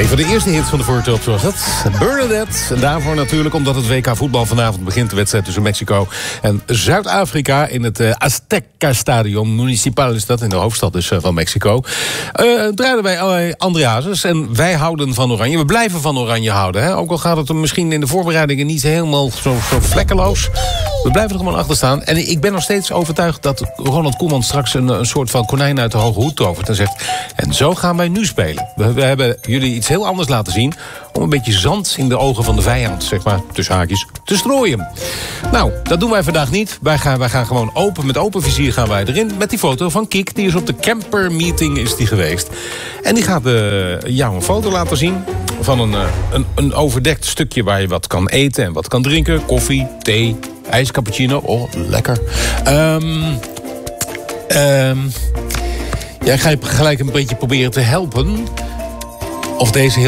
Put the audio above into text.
Een van de eerste hits van de Voortops was het. Bernadette. En daarvoor natuurlijk, omdat het WK voetbal vanavond begint. De wedstrijd tussen Mexico en Zuid-Afrika in het Azteca-stadion. Municipal is dat, in de hoofdstad dus van Mexico. Draaiden wij André Hazes. En wij houden van Oranje. We blijven van Oranje houden. Hè? Ook al gaat het er misschien in de voorbereidingen niet helemaal zo vlekkeloos. We blijven er gewoon achter staan. En ik ben nog steeds overtuigd dat Ronald Koeman straks een soort van konijn uit de hoge hoed tovert. En zegt, en zo gaan wij nu spelen. We hebben jullie iets heel anders laten zien. Om een beetje zand in de ogen van de vijand, zeg maar, tussen haakjes, te strooien. Nou, dat doen wij vandaag niet. Wij gaan gewoon met open vizier gaan wij erin. Met die foto van Kiek. Die is op de camper meeting is die geweest. En die gaat jou een foto laten zien van een overdekt stukje waar je wat kan eten en wat kan drinken. Koffie, thee, ijs, cappuccino. Oh, lekker. Ja, ik ga je gelijk een beetje proberen te helpen. Of deze heel